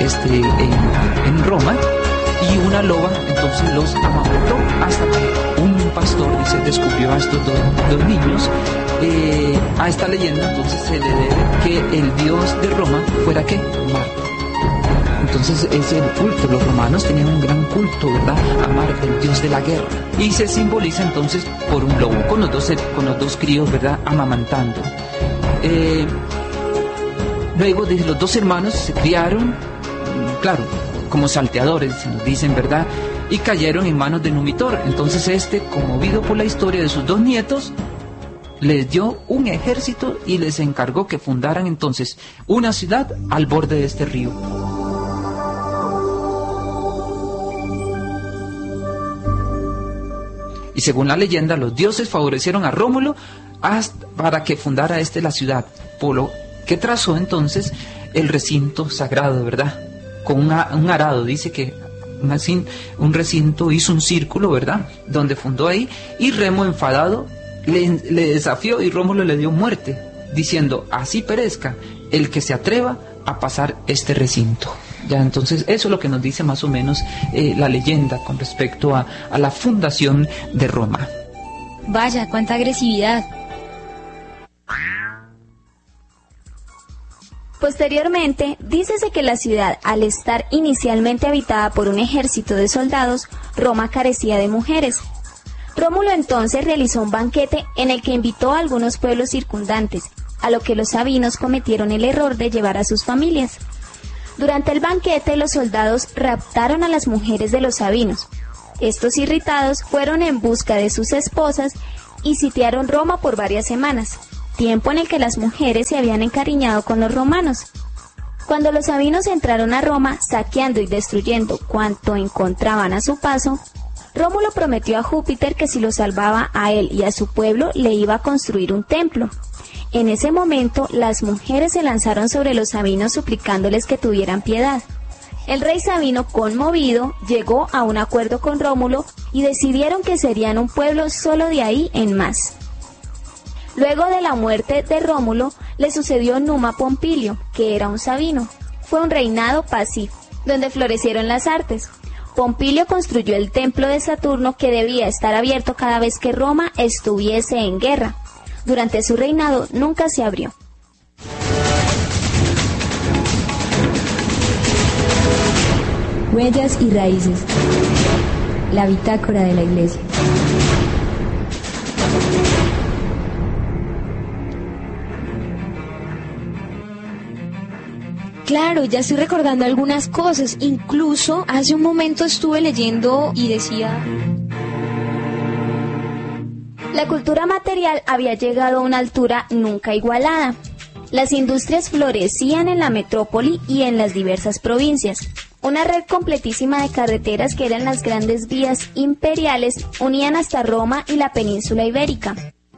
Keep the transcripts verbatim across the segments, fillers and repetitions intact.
este, en, en Roma, y una loba entonces los amamantó hasta que un pastor, dice, descubrió a estos dos, dos niños. Eh, a esta leyenda entonces se le debe que el dios de Roma fuera ¿qué? Marte. Entonces es el culto, los romanos tenían un gran culto, ¿verdad? A Marte, el dios de la guerra. Y se simboliza entonces por un lobo, con los dos, con los dos críos, ¿verdad? Amamantando. Eh, luego dice, los dos hermanos se criaron, claro, como salteadores, se nos dicen, ¿verdad? Y cayeron en manos de Numitor. Entonces este, conmovido por la historia de sus dos nietos, les dio un ejército y les encargó que fundaran entonces una ciudad al borde de este río. Y según la leyenda, los dioses favorecieron a Rómulo hasta para que fundara este la ciudad, por lo que trazó entonces el recinto sagrado, ¿verdad? Con una, un arado, dice que un, un recinto hizo un círculo, ¿verdad? Donde fundó ahí, y Remo, enfadado, le, le desafió y Rómulo le dio muerte, diciendo, así perezca el que se atreva a pasar este recinto. Ya, entonces eso es lo que nos dice más o menos eh, la leyenda con respecto a, a la fundación de Roma. Vaya, cuánta agresividad. Posteriormente, dícese que la ciudad, al estar inicialmente habitada por un ejército de soldados, Roma carecía de mujeres. Rómulo entonces realizó un banquete en el que invitó a algunos pueblos circundantes, a lo que los sabinos cometieron el error de llevar a sus familias. Durante el banquete, los soldados raptaron a las mujeres de los sabinos. Estos irritados fueron en busca de sus esposas y sitiaron Roma por varias semanas, tiempo en el que las mujeres se habían encariñado con los romanos. Cuando los sabinos entraron a Roma, saqueando y destruyendo cuanto encontraban a su paso, Rómulo prometió a Júpiter que si lo salvaba a él y a su pueblo, le iba a construir un templo. En ese momento, las mujeres se lanzaron sobre los sabinos suplicándoles que tuvieran piedad. El rey sabino, conmovido, llegó a un acuerdo con Rómulo y decidieron que serían un pueblo solo de ahí en más. Luego de la muerte de Rómulo, le sucedió Numa Pompilio, que era un sabino. Fue un reinado pacífico, donde florecieron las artes. Pompilio construyó el templo de Saturno, que debía estar abierto cada vez que Roma estuviese en guerra. Durante su reinado nunca se abrió. Huellas y raíces. La bitácora de la Iglesia. Claro, ya estoy recordando algunas cosas. Incluso hace un momento estuve leyendo y decía... La cultura material había llegado a una altura nunca igualada. Las industrias florecían en la metrópoli y en las diversas provincias. Una red completísima de carreteras, que eran las grandes vías imperiales, unían hasta Roma y la península ibérica.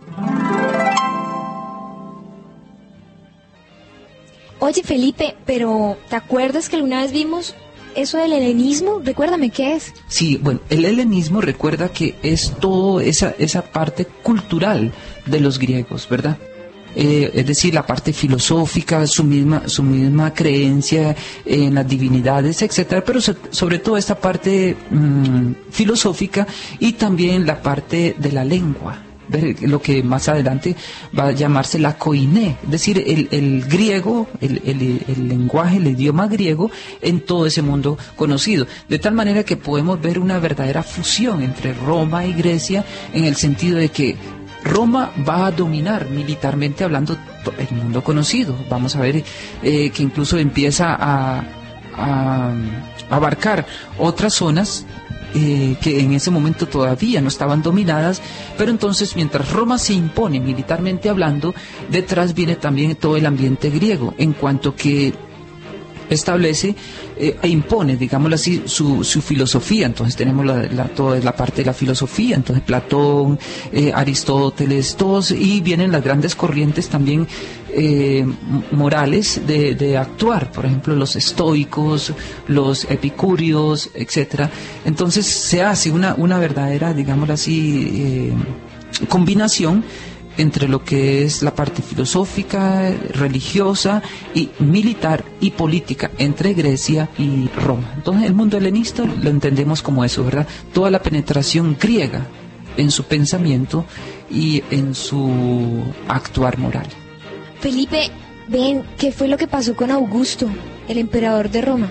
Oye, Felipe, pero ¿te acuerdas que alguna vez vimos eso del helenismo? Recuérdame, ¿qué es? Sí, bueno, el helenismo, recuerda que es toda esa, esa parte cultural de los griegos, ¿verdad? Eh, es decir, la parte filosófica, su misma, su misma creencia en las divinidades, etcétera, pero so, sobre todo esta parte mmm, filosófica, y también la parte de la lengua, ver lo que más adelante va a llamarse la koiné, es decir, el, el griego, el, el, el lenguaje, el idioma griego en todo ese mundo conocido, de tal manera que podemos ver una verdadera fusión entre Roma y Grecia, en el sentido de que Roma va a dominar militarmente hablando el mundo conocido. Vamos a ver eh, que incluso empieza a, a abarcar otras zonas eh, que en ese momento todavía no estaban dominadas, pero entonces mientras Roma se impone militarmente hablando, detrás viene también todo el ambiente griego, en cuanto que establece eh, e impone, digámoslo así, su, su filosofía. Entonces tenemos la, la, toda la parte de la filosofía, entonces Platón, eh, Aristóteles, todos, y vienen las grandes corrientes también eh, morales de, de actuar, por ejemplo los estoicos, los epicúreos, etcétera. Entonces se hace una, una verdadera, digámoslo así, eh, combinación entre lo que es la parte filosófica, religiosa y militar y política entre Grecia y Roma. Entonces el mundo helenista lo entendemos como eso, ¿verdad? Toda la penetración griega en su pensamiento y en su actuar moral. Felipe, ven, ¿qué fue lo que pasó con Augusto, el emperador de Roma?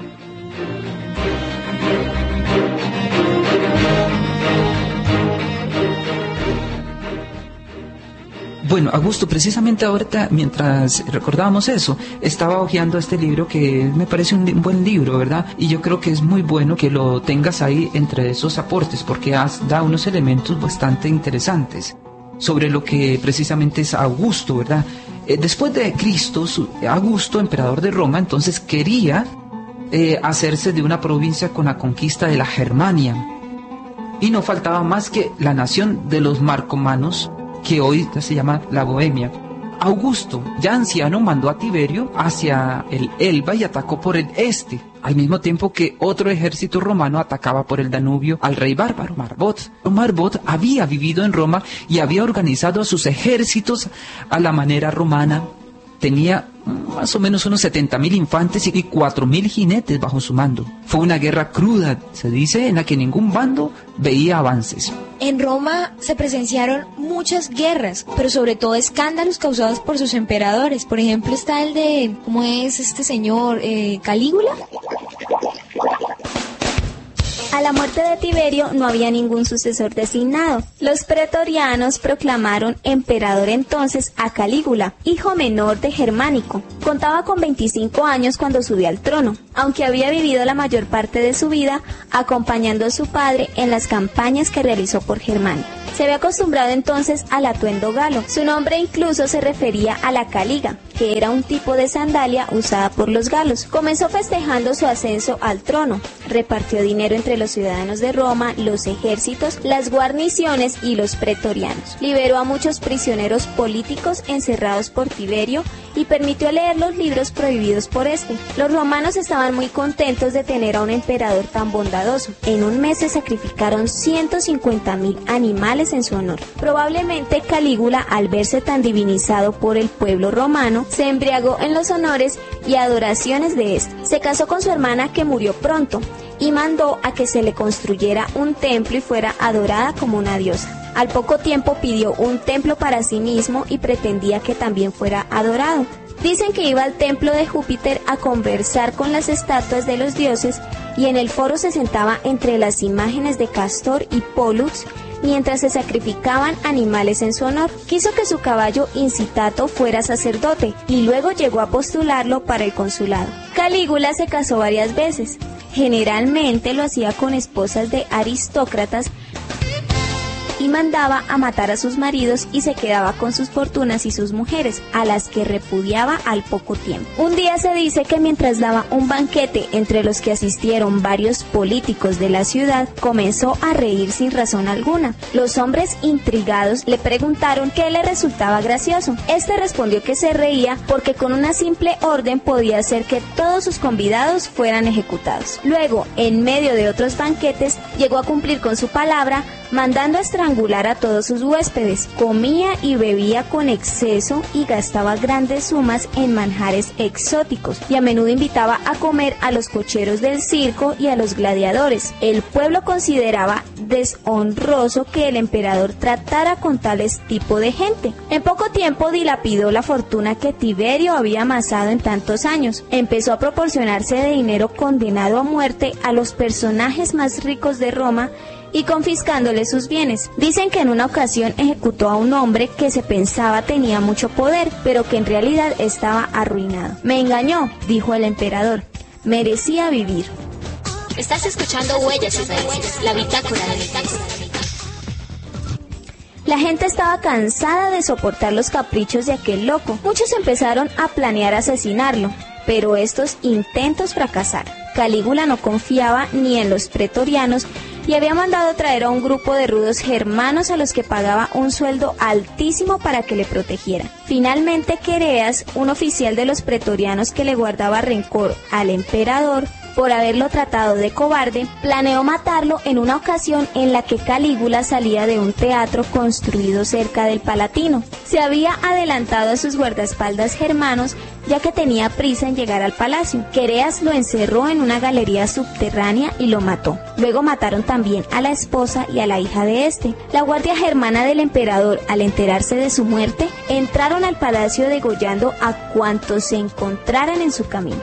Bueno, Augusto, precisamente ahorita, mientras recordábamos eso, estaba hojeando este libro que me parece un, un buen libro, ¿verdad? Y yo creo que es muy bueno que lo tengas ahí entre esos aportes, porque has, da unos elementos bastante interesantes sobre lo que precisamente es Augusto, ¿verdad? Eh, después de Cristo, su, Augusto, emperador de Roma, entonces quería eh, hacerse de una provincia con la conquista de la Germania. Y no faltaba más que la nación de los marcomanos, que hoy se llama la Bohemia. Augusto, ya anciano, mandó a Tiberio hacia el Elba y atacó por el este, al mismo tiempo que otro ejército romano atacaba por el Danubio al rey bárbaro, Marbot. Marbot había vivido en Roma y había organizado a sus ejércitos a la manera romana. Tenía más o menos unos setenta mil infantes y cuatro mil jinetes bajo su mando. Fue una guerra cruda, se dice, en la que ningún bando veía avances. En Roma se presenciaron muchas guerras, pero sobre todo escándalos causados por sus emperadores. Por ejemplo, está el de, ¿cómo es este señor? Eh, ¿Calígula? A la muerte de Tiberio no había ningún sucesor designado. Los pretorianos proclamaron emperador entonces a Calígula, hijo menor de Germánico. Contaba con veinticinco años cuando subió al trono, aunque había vivido la mayor parte de su vida acompañando a su padre en las campañas que realizó por Germania. Se había acostumbrado entonces al atuendo galo. Su nombre incluso se refería a la caliga, que era un tipo de sandalia usada por los galos. Comenzó festejando su ascenso al trono. Repartió dinero entre los ciudadanos de Roma, los ejércitos, las guarniciones y los pretorianos. Liberó a muchos prisioneros políticos encerrados por Tiberio y permitió leer los libros prohibidos por este. Los romanos estaban muy contentos de tener a un emperador tan bondadoso. En un mes se sacrificaron ciento cincuenta mil animales en su honor. Probablemente Calígula, al verse tan divinizado por el pueblo romano, se embriagó en los honores y adoraciones de este. Se casó con su hermana, que murió pronto, y mandó a que se le construyera un templo y fuera adorada como una diosa. Al poco tiempo pidió un templo para sí mismo y pretendía que también fuera adorado. Dicen que iba al templo de Júpiter a conversar con las estatuas de los dioses y en el foro se sentaba entre las imágenes de Castor y Pólux mientras se sacrificaban animales en su honor. Quiso que su caballo Incitato fuera sacerdote y luego llegó a postularlo para el consulado. Calígula se casó varias veces. Generalmente lo hacía con esposas de aristócratas y mandaba a matar a sus maridos y se quedaba con sus fortunas y sus mujeres, a las que repudiaba al poco tiempo. Un día se dice que mientras daba un banquete entre los que asistieron varios políticos de la ciudad, comenzó a reír sin razón alguna. Los hombres intrigados le preguntaron qué le resultaba gracioso. Este respondió que se reía porque con una simple orden podía hacer que todos sus convidados fueran ejecutados. Luego, en medio de otros banquetes, llegó a cumplir con su palabra, mandando a estrangular a todos sus huéspedes. Comía y bebía con exceso y gastaba grandes sumas en manjares exóticos, y a menudo invitaba a comer a los cocheros del circo y a los gladiadores. El pueblo consideraba deshonroso que el emperador tratara con tales tipo de gente. En poco tiempo dilapidó la fortuna que Tiberio había amasado en tantos años. Empezó a proporcionarse de dinero condenado a muerte a los personajes más ricos de Roma y confiscándole sus bienes. Dicen que en una ocasión ejecutó a un hombre que se pensaba tenía mucho poder, pero que en realidad estaba arruinado. Me engañó, dijo el emperador. Merecía vivir. Estás escuchando Huellas y Raíces, la bitácora de Metáfora. La gente estaba cansada de soportar los caprichos de aquel loco. Muchos empezaron a planear asesinarlo, pero estos intentos fracasaron. Calígula no confiaba ni en los pretorianos y había mandado traer a un grupo de rudos germanos a los que pagaba un sueldo altísimo para que le protegieran. Finalmente, Quereas, un oficial de los pretorianos que le guardaba rencor al emperador, por haberlo tratado de cobarde, planeó matarlo en una ocasión en la que Calígula salía de un teatro construido cerca del Palatino. Se había adelantado a sus guardaespaldas germanos, ya que tenía prisa en llegar al palacio. Quereas lo encerró en una galería subterránea y lo mató. Luego mataron también a la esposa y a la hija de este. La guardia germana del emperador, al enterarse de su muerte, entraron al palacio degollando a cuantos se encontraran en su camino.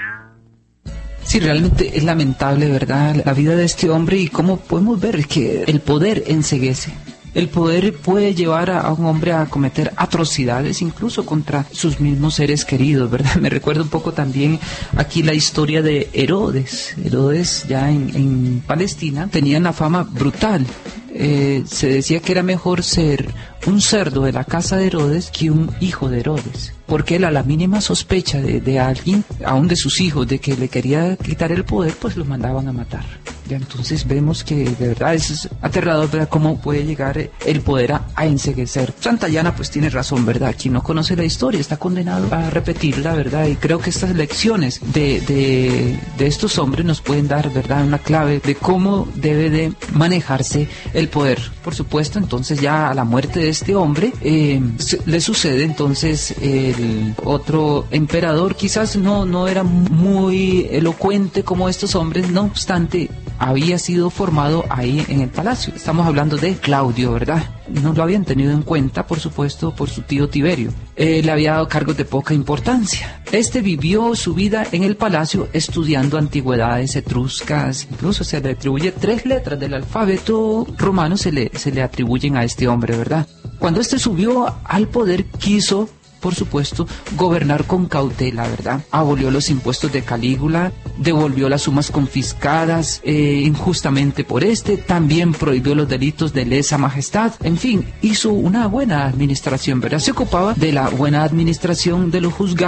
Sí, realmente es lamentable, ¿verdad?, la vida de este hombre, y cómo podemos ver que el poder enceguece. El poder puede llevar a un hombre a cometer atrocidades, incluso contra sus mismos seres queridos, ¿verdad? Me recuerda un poco también aquí la historia de Herodes. Herodes, ya en, en Palestina, tenía una fama brutal. Eh, se decía que era mejor ser un cerdo de la casa de Herodes que un hijo de Herodes, porque él, a la mínima sospecha de, de alguien, aún de sus hijos, de que le quería quitar el poder, pues los mandaban a matar. Ya, entonces vemos que de verdad es aterrador, ¿verdad?, cómo puede llegar el poder a, a enceguecer. Santayana pues tiene razón, ¿verdad? Quien no conoce la historia está condenado a repetirla, ¿verdad? Y creo que estas lecciones de, de, de estos hombres nos pueden dar, ¿verdad?, una clave de cómo debe de manejarse el poder. Por supuesto, entonces ya a la muerte de este hombre eh, se, le sucede entonces el otro emperador. Quizás no, no era muy elocuente como estos hombres, no obstante había sido formado ahí en el palacio. Estamos hablando de Claudio, ¿verdad? No lo habían tenido en cuenta, por supuesto, por su tío Tiberio. Eh, le había dado cargos de poca importancia. Este vivió su vida en el palacio estudiando antigüedades etruscas. Incluso se le atribuye tres letras del alfabeto romano, se le, se le atribuyen a este hombre, ¿verdad? Cuando este subió al poder, quiso, por supuesto, gobernar con cautela, ¿verdad? Abolió los impuestos de Calígula, devolvió las sumas confiscadas eh, injustamente por este, también prohibió los delitos de lesa majestad, en fin, hizo una buena administración, ¿verdad? Se ocupaba de la buena administración de los juzgados